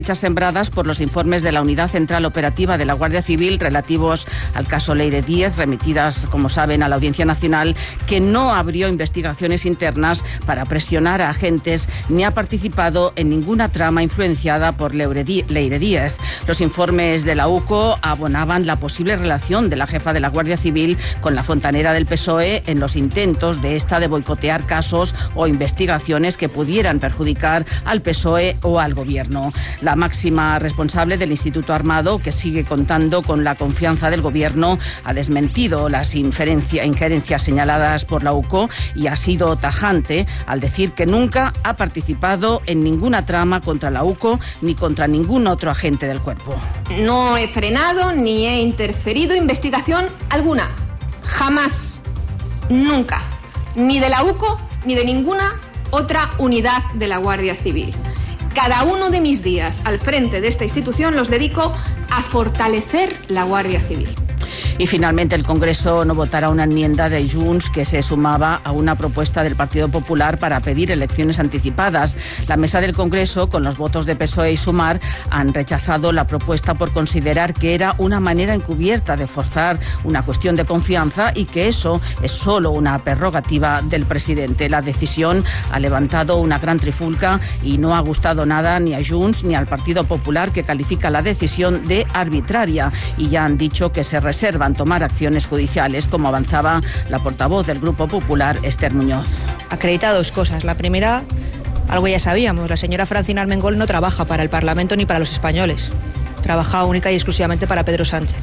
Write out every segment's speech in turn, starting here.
sembradas por los informes de la Unidad Central Operativa de la Guardia Civil relativos al caso Leire Díez, remitidas, como saben, a la Audiencia Nacional, que no abrió investigaciones internas para presionar a agentes ni ha participado en ninguna trama influenciada por Leire Díez. Los informes de la UCO abonaban la posible relación de la jefa de la Guardia Civil con la fontanera del PSOE en los intentos de esta de boicotear casos o investigaciones que pudieran perjudicar al PSOE o al Gobierno. La máxima responsable del Instituto Armado, que sigue contando con la confianza del Gobierno, ha desmentido las injerencias señaladas por la UCO y ha sido tajante al decir que nunca ha participado en ninguna trama contra la UCO ni contra ningún otro agente del cuerpo. No he frenado ni he interferido investigación alguna. Jamás. Nunca. Ni de la UCO ni de ninguna otra unidad de la Guardia Civil. Cada uno de mis días al frente de esta institución los dedico a fortalecer la Guardia Civil. Y finalmente el Congreso no votará una enmienda de Junts que se sumaba a una propuesta del Partido Popular para pedir elecciones anticipadas. La mesa del Congreso, con los votos de PSOE y Sumar, han rechazado la propuesta por considerar que era una manera encubierta de forzar una cuestión de confianza y que eso es solo una prerrogativa del presidente. La decisión ha levantado una gran trifulca y no ha gustado nada ni a Junts ni al Partido Popular, que califica la decisión de arbitraria, y ya han dicho que se reservan tomar acciones judiciales, como avanzaba la portavoz del Grupo Popular, Esther Muñoz. Acredita dos cosas. La primera, algo ya sabíamos, la señora Francina Armengol no trabaja para el Parlamento ni para los españoles. Trabaja única y exclusivamente para Pedro Sánchez.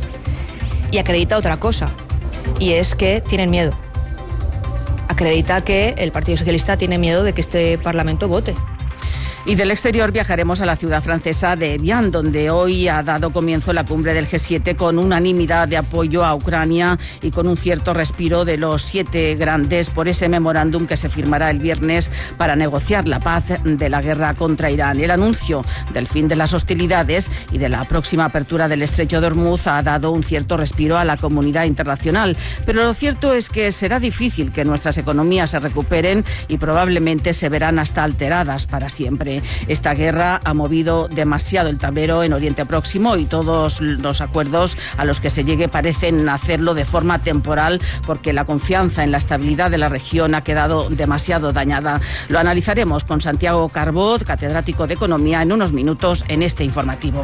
Y acredita otra cosa, y es que tienen miedo. Acredita que el Partido Socialista tiene miedo de que este Parlamento vote. Y del exterior viajaremos a la ciudad francesa de Evian, donde hoy ha dado comienzo la cumbre del G7 con unanimidad de apoyo a Ucrania y con un cierto respiro de los 7 grandes por ese memorándum que se firmará el viernes para negociar la paz de la guerra contra Irán. El anuncio del fin de las hostilidades y de la próxima apertura del estrecho de Hormuz ha dado un cierto respiro a la comunidad internacional, pero lo cierto es que será difícil que nuestras economías se recuperen y probablemente se verán hasta alteradas para siempre. Esta guerra ha movido demasiado el tablero en Oriente Próximo y todos los acuerdos a los que se llegue parecen hacerlo de forma temporal, porque la confianza en la estabilidad de la región ha quedado demasiado dañada. Lo analizaremos con Santiago Carbot, catedrático de Economía, en unos minutos en este informativo.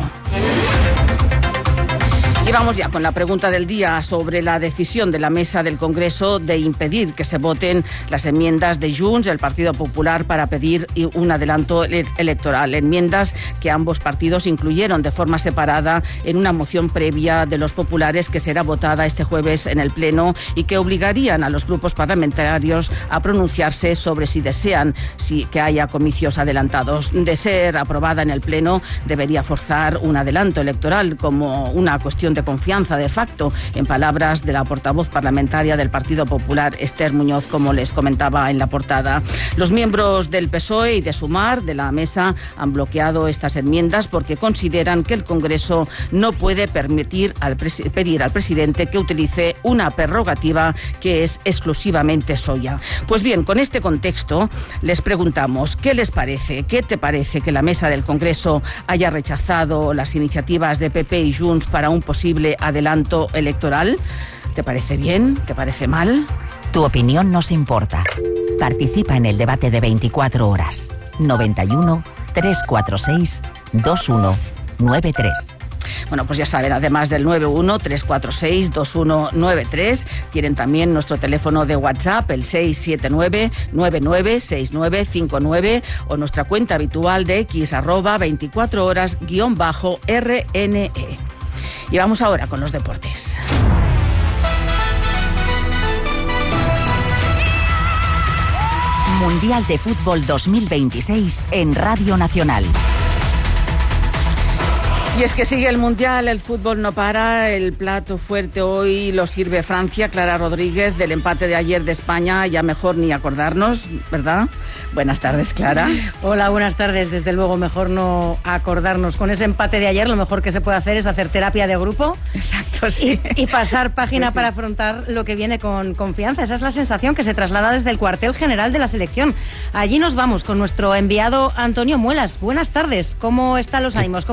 Y vamos ya con la pregunta del día sobre la decisión de la mesa del Congreso de impedir que se voten las enmiendas de Junts, el Partido Popular, para pedir un adelanto electoral. Enmiendas que ambos partidos incluyeron de forma separada en una moción previa de los populares que será votada este jueves en el Pleno y que obligarían a los grupos parlamentarios a pronunciarse sobre si desean que haya comicios adelantados. De ser aprobada en el Pleno, debería forzar un adelanto electoral como una cuestión de confianza de facto, en palabras de la portavoz parlamentaria del Partido Popular, Esther Muñoz, como les comentaba en la portada. Los miembros del PSOE y de Sumar de la mesa han bloqueado estas enmiendas porque consideran que el Congreso no puede pedir al presidente que utilice una prerrogativa que es exclusivamente suya. Pues bien, con este contexto les preguntamos, ¿qué les parece? ¿Qué te parece que la mesa del Congreso haya rechazado las iniciativas de PP y Junts para un posible adelanto electoral? ¿Te parece bien? ¿Te parece mal? Tu opinión nos importa. Participa en el debate de 24 horas. 91 346 2193. Bueno, pues ya saben, además del 91-346-2193, tienen también nuestro teléfono de WhatsApp, el 679-996959, o nuestra cuenta habitual de X, @24horas_RNE. Y vamos ahora con los deportes. Mundial de Fútbol 2026 en Radio Nacional. Y es que sigue el Mundial, el fútbol no para, el plato fuerte hoy lo sirve Francia. Clara Rodríguez, del empate de ayer de España, ya mejor ni acordarnos, ¿verdad? Buenas tardes, Clara. Hola, buenas tardes. Desde luego, mejor no acordarnos. Con ese empate de ayer, lo mejor que se puede hacer es hacer terapia de grupo. Exacto, sí. Y pasar página Pues sí, para afrontar lo que viene con confianza. Esa es la sensación que se traslada desde el cuartel general de la selección. Allí nos vamos con nuestro enviado Antonio Muelas. Buenas tardes. ¿Cómo están los ánimos?